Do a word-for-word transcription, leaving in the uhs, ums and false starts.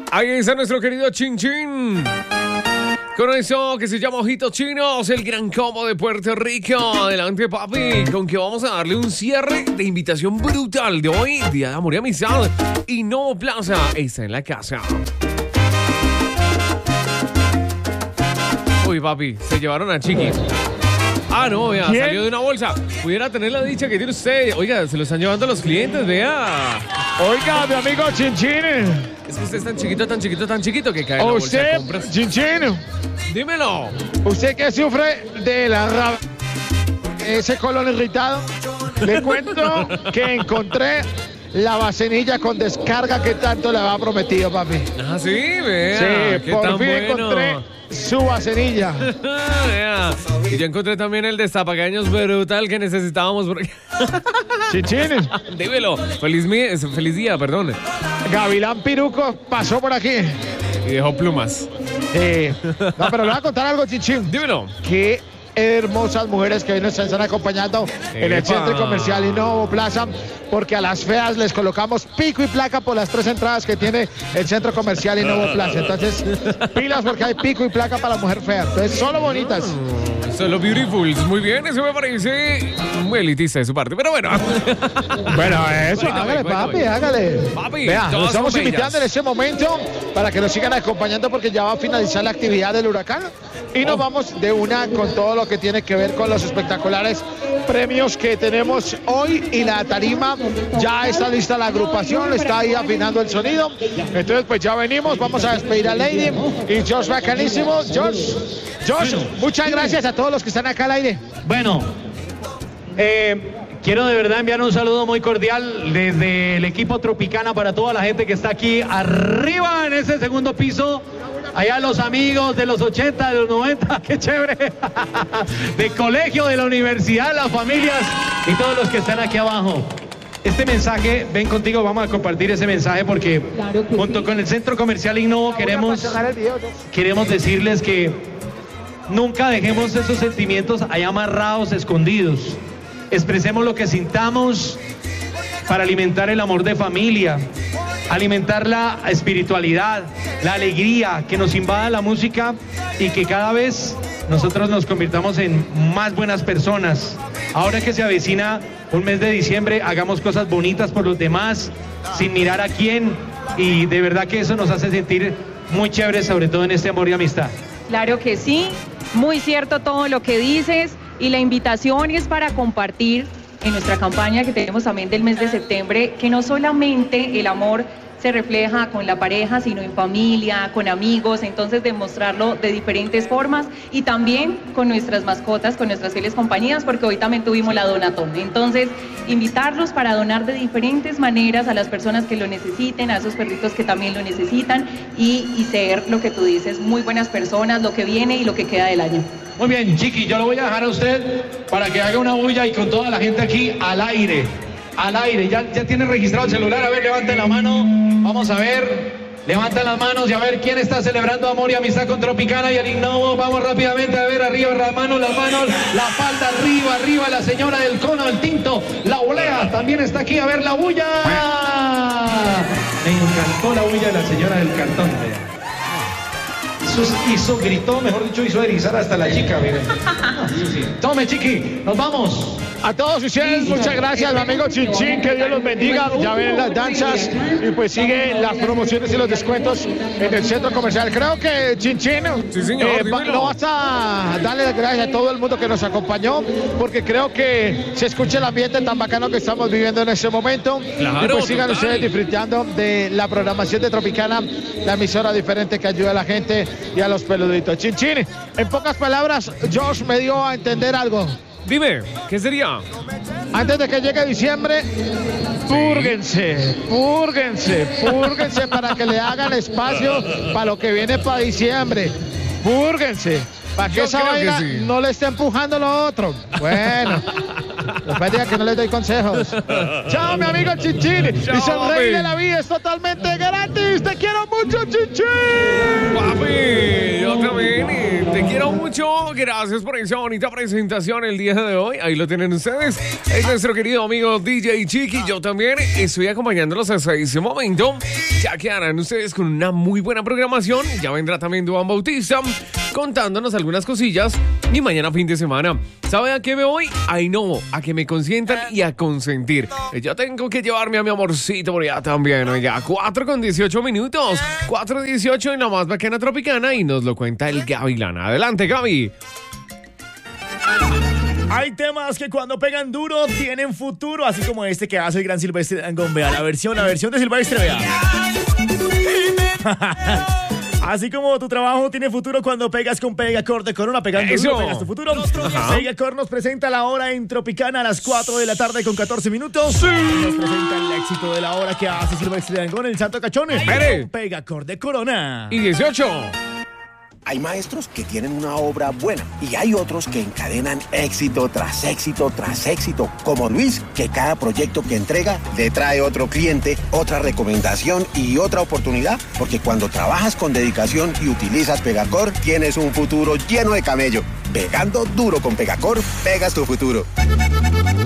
Ahí está nuestro querido Chin Chin. Con eso que se llama Ojitos Chinos, el gran combo de Puerto Rico. Adelante, papi, con que vamos a darle un cierre de invitación brutal de hoy, Día de Amor y Amistad. Y Novo Plaza está en la casa. Uy, papi, se llevaron a Chiqui. Ah, no, vea, ¿quién? Salió de una bolsa. Pudiera tener la dicha que tiene usted. Oiga, se lo están llevando los clientes, vea. Oiga, mi amigo Chin Chin. Es que usted es tan chiquito, tan chiquito, tan chiquito que cae en la bolsa usted, de compras. Chin Chin. Dímelo. Usted que sufre de la rab... ese colon irritado, le cuento que encontré la vasenilla con descarga que tanto le había prometido, papi. Ah, sí, vea. Sí, qué por tan fin bueno. encontré su vasenilla. Vea. Y yo encontré también el destapacaños brutal que necesitábamos. Porque... Chichines. Dímelo. Feliz, mi... Feliz día, perdón. Gavilán Piruco pasó por aquí. Y dejó plumas. Sí. No, pero le voy a contar algo, Chichín. Dímelo. Qué hermosas mujeres que hoy nos están acompañando Epa. en el Centro Comercial Innovo Plaza, porque a las feas les colocamos pico y placa por las tres entradas que tiene el Centro Comercial Innovo Plaza. Entonces, pilas porque hay pico y placa para la mujer fea. Entonces, solo bonitas. Mm, solo beautifuls. Muy bien, eso me parece muy elitista de su parte, pero bueno. Bueno, eso, bueno, hágale, bueno, papi, bueno. hágale. Papi, Vea, nos estamos son invitando bellas. en este momento para que nos sigan acompañando porque ya va a finalizar la actividad del huracán y nos oh. vamos de una con todo lo que tiene que ver con los espectaculares premios que tenemos hoy y la tarima. Ya está lista la agrupación, está ahí afinando el sonido. Entonces, pues ya venimos, vamos a despedir a Lady y Josh bacanísimo. Josh, Josh, muchas gracias a todos los que están acá al aire. Bueno, eh, quiero de verdad enviar un saludo muy cordial desde el equipo Tropicana para toda la gente que está aquí arriba en ese segundo piso. Allá los amigos de los ochenta, de los noventa, qué chévere. De colegio, de la universidad, las familias y todos los que están aquí abajo. Este mensaje, ven contigo, vamos a compartir ese mensaje porque claro junto sí. con el Centro Comercial Innovo queremos, queremos decirles que nunca dejemos esos sentimientos ahí amarrados, escondidos. Expresemos lo que sintamos para alimentar el amor de familia, alimentar la espiritualidad, la alegría, que nos invada la música y que cada vez nosotros nos convirtamos en más buenas personas. Ahora que se avecina un mes de diciembre, hagamos cosas bonitas por los demás, sin mirar a quién, y de verdad que eso nos hace sentir muy chévere, sobre todo en este amor y amistad. Claro que sí, muy cierto todo lo que dices, y la invitación es para compartir en nuestra campaña que tenemos también del mes de septiembre, que no solamente el amor se refleja con la pareja, sino en familia, con amigos, entonces demostrarlo de diferentes formas y también con nuestras mascotas, con nuestras fieles compañías, porque hoy también tuvimos la donatón. Entonces, invitarlos para donar de diferentes maneras a las personas que lo necesiten, a esos perritos que también lo necesitan y, y ser lo que tú dices, muy buenas personas, lo que viene y lo que queda del año. Muy bien, Chiqui, yo lo voy a dejar a usted para que haga una bulla y con toda la gente aquí al aire. Al aire, ya, ya tiene registrado el celular, a ver, levanten la mano, vamos a ver, levanten las manos y a ver quién está celebrando amor y amistad con Tropicana y el Innovo. Vamos rápidamente a ver, arriba las manos, las manos, la falda arriba, arriba, la señora del cono, el tinto, la olea, también está aquí, a ver la bulla. Me encantó la bulla de la señora del cartón. Hizo, hizo, gritó, mejor dicho, hizo erizar hasta la chica, miren. Sí, sí. Tome, Chiqui, nos vamos. A todos ustedes, muchas gracias, mi amigo Chin Chin, que Dios los bendiga. Ya ven las danzas y pues siguen las promociones y los descuentos en el Centro Comercial. Creo que Chin Chin, sí, señor, eh, va, no vas a darle las gracias a todo el mundo que nos acompañó, porque creo que se escucha el ambiente tan bacano que estamos viviendo en este momento. Claro, y pues sigan total. ustedes disfrutando de la programación de Tropicana, la emisora diferente que ayuda a la gente y a los peluditos. Chin Chin, en pocas palabras, Josh me dio a entender algo. Dime, ¿qué sería? Antes de que llegue diciembre, púrguense, púrguense, púrguense para que le hagan espacio para lo que viene para diciembre. Púrguense, para que Yo esa creo que vaina sí. no le esté empujando lo otro. Bueno, después diga que no les doy consejos. Chao, mi amigo Chin Chin. Chao, Y sonreír de papi. la vida es totalmente gratis. Te quiero mucho, Chin Chin. Papi, yo también y te quiero mucho. dieciocho. Gracias por esa bonita presentación el día de hoy. Ahí lo tienen ustedes. Es nuestro querido amigo D J Chiqui. Yo también estoy acompañándolos hasta ese momento. Ya quedarán ustedes con una muy buena programación. Ya vendrá también Duan Bautista contándonos algunas cosillas. Y mañana fin de semana, ¿sabe a qué me voy? Ay no, a que me consientan y a consentir. Yo tengo que llevarme a mi amorcito por allá también. Oiga, cuatro con dieciocho minutos. cuatro dieciocho en la más bacana tropicana y nos lo cuenta el Gavilán. Adelante, Gaby. Hay temas que cuando pegan duro tienen futuro, así como este que hace el gran Silvestre Dangond. Vea la versión, la versión de Silvestre, vea. Así como tu trabajo tiene futuro cuando pegas con Pegacor de Corona, pegando Eso. duro, pegas tu futuro. Ajá. Pegacor nos presenta la hora en Tropicana a las cuatro de la tarde con catorce minutos. Sí. Nos presenta el éxito de la hora que hace Silvestre Dangond, el Santo Cachones. Espere. Pegacor de Corona. Y dieciocho. Hay maestros que tienen una obra buena y hay otros que encadenan éxito tras éxito tras éxito, como Luis, que cada proyecto que entrega le trae otro cliente, otra recomendación y otra oportunidad, porque cuando trabajas con dedicación y utilizas Pegacor, tienes un futuro lleno de camello. Pegando duro con Pegacor, pegas tu futuro.